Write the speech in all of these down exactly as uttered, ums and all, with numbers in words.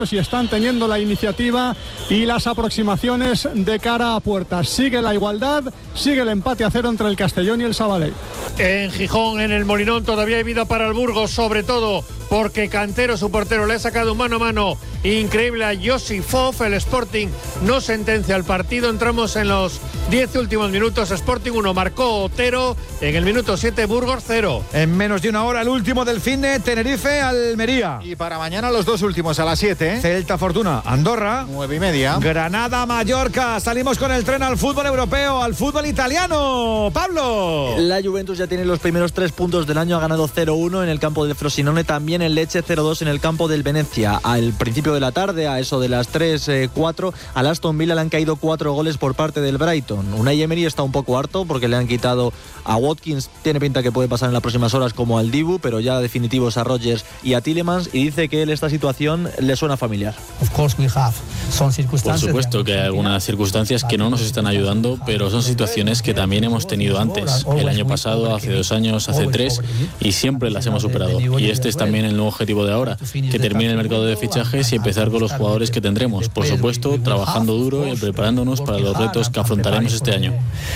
y están teniendo la iniciativa y las aproximaciones de cara a puerta. Sigue la igualdad, sigue el empate a cero entre el Castellón y el Sabadell. En Gijón, en el Molinón, todavía hay vida para el Burgos, sobre todo porque Cantero, su portero, le ha sacado mano a mano increíble a Josi Fof. El Sporting no sentencia el partido. Entramos en los diez últimos minutos. Sporting uno, marcó Otero. En el minuto siete, Burgos cero. En menos de una hora, el último del fin de Tenerife, Almería. Y para mañana los dos últimos a las siete. ¿eh? Celta Fortuna, Andorra. nueve y media. Granada, Mallorca. Salimos con el tren al fútbol europeo, al fútbol italiano. Pablo. La Juventus ya tiene los primeros tres puntos del año. Ha ganado cero uno en el campo del Frosinone. También en Lecce cero dos en el campo del Venecia. Al principio de la tarde, a eso de las tres cuatro, al Aston Villa le han caído cuatro goles por parte del Brighton. Unai Emery está un poco harto porque le han quitado a Watkins. Tiene pinta que puede pasar en las próximas horas como al Dibu, pero ya definitivos a Rodgers y a Tielemans, y dice que él esta situación le suena familiar. Por supuesto que hay algunas circunstancias que no nos están ayudando, pero son situaciones que también hemos tenido antes, el año pasado, hace dos años, hace tres, y siempre las hemos superado. Y este es también el nuevo objetivo de ahora, que termine el mercado de fichajes y empezar con los jugadores que tendremos. Por supuesto, trabajando duro y preparándonos para los retos que afrontaremos este año.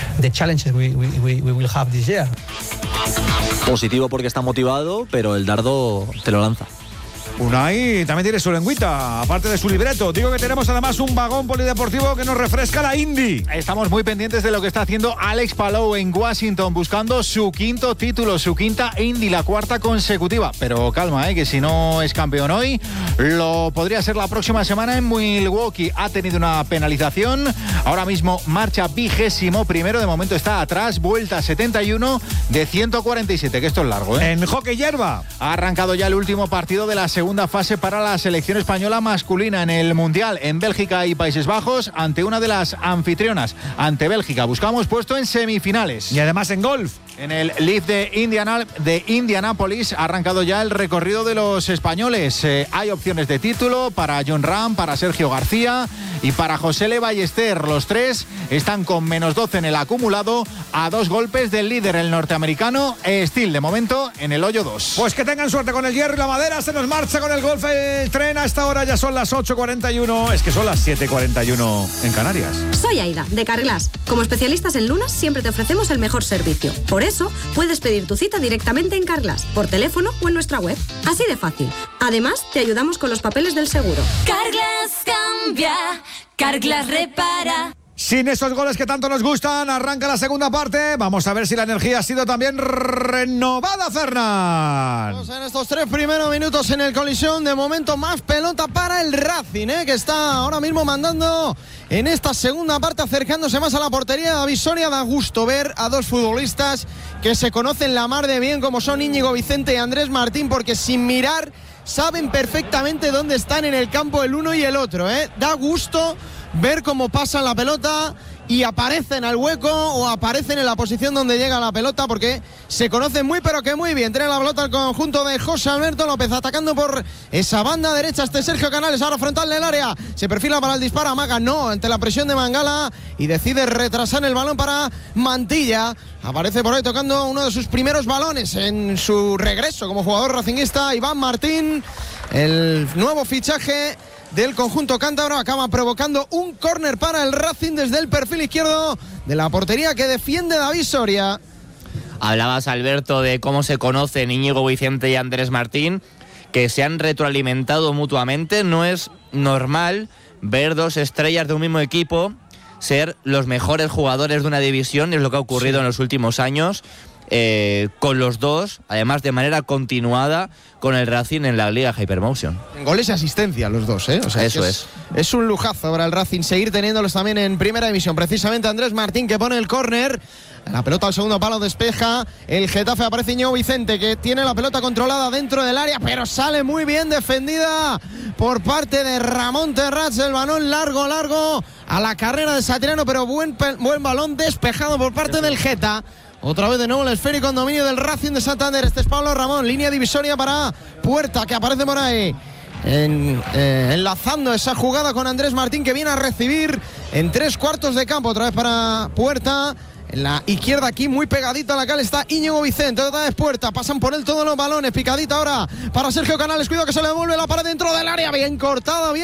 Positivo porque está motivado, pero el dardo te lo lanza. Unai también tiene su lengüita, aparte de su libreto. Digo que tenemos además un vagón polideportivo que nos refresca la Indy. Estamos muy pendientes de lo que está haciendo Alex Palou en Washington, buscando su quinto título, su quinta Indy, la cuarta consecutiva. Pero calma, ¿eh? que si no es campeón hoy, lo podría ser la próxima semana en Milwaukee. Ha tenido una penalización, ahora mismo marcha vigésimo primero, de momento está atrás, vuelta setenta y uno de ciento cuarenta y siete, que esto es largo. ¿eh? En hockey hierba. Ha arrancado ya el último partido de la segunda segunda fase para la selección española masculina en el Mundial en Bélgica y Países Bajos ante una de las anfitrionas, ante Bélgica. Buscamos puesto en semifinales. Y además en golf. En el Leaf de, Indiana, de Indianápolis ha arrancado ya el recorrido de los españoles. Eh, hay opciones de título para Jon Rahm, para Sergio García y para José Le Ballester. Los tres están con menos doce en el acumulado, a dos golpes del líder, el norteamericano Steele, de momento en el hoyo dos. Pues que tengan suerte con el hierro y la madera. Se nos marcha con el golf el tren. A esta hora ya son las ocho cuarenta y uno. Es que son las siete cuarenta y uno en Canarias. Soy Aida, de Carglass. Como especialistas en lunas, siempre te ofrecemos el mejor servicio. Por eso, puedes pedir tu cita directamente en Carglass, por teléfono o en nuestra web. Así de fácil. Además, te ayudamos con los papeles del seguro. Carglass cambia, Carglass repara. Sin esos goles que tanto nos gustan, arranca la segunda parte. Vamos a ver si la energía ha sido también renovada, Fernán. Vamos en estos tres primeros minutos en el Colisión. De momento más pelota para el Racing, ¿eh? que está ahora mismo mandando en esta segunda parte, acercándose más a la portería de David Soria. Da gusto ver a dos futbolistas que se conocen la mar de bien, como son Íñigo Vicente y Andrés Martín, porque sin mirar saben perfectamente dónde están en el campo el uno y el otro. ¿eh? Da gusto ver cómo pasan la pelota y aparecen al hueco o aparecen en la posición donde llega la pelota, porque se conocen muy pero que muy bien. Tiene la pelota el conjunto de José Alberto López, atacando por esa banda derecha este Sergio Canales, ahora frontal del área, se perfila para el disparo, amaga, no, ante la presión de Mangala, y decide retrasar el balón para Mantilla. Aparece por ahí tocando uno de sus primeros balones en su regreso como jugador racinguista, Iván Martín, el nuevo fichaje del conjunto cántabro. Acaba provocando un córner para el Racing desde el perfil izquierdo de la portería que defiende David Soria. Hablabas, Alberto, de cómo se conocen Íñigo Vicente y Andrés Martín, que se han retroalimentado mutuamente. No es normal ver dos estrellas de un mismo equipo ser los mejores jugadores de una división, y es lo que ha ocurrido sí. en los últimos años. Eh, con los dos, además de manera continuada con el Racing en la Liga Hypermotion. Goles y asistencia los dos, ¿eh? O sea, Eso es, es. Es un lujazo para el Racing seguir teniéndolos también en primera división. Precisamente Andrés Martín, que pone el córner. La pelota al segundo palo, despeja el Getafe. Aparece Íñigo Vicente, que tiene la pelota controlada dentro del área, pero sale muy bien defendida por parte de Ramón Terrats. El balón largo, largo a la carrera de Satriano, pero buen, buen balón despejado por parte del Geta. Otra vez de nuevo el esférico en dominio del Racing de Santander. Este es Pablo Ramón, línea divisoria para Puerta, que aparece por ahí en, eh, enlazando esa jugada con Andrés Martín, que viene a recibir en tres cuartos de campo. Otra vez para Puerta. En la izquierda aquí, muy pegadito a la cal, está Íñigo Vicente. Otra vez Puerta, pasan por él todos los balones. Picadita ahora para Sergio Canales. Cuidado que se le devuelve la pared dentro del área. Bien cortada, bien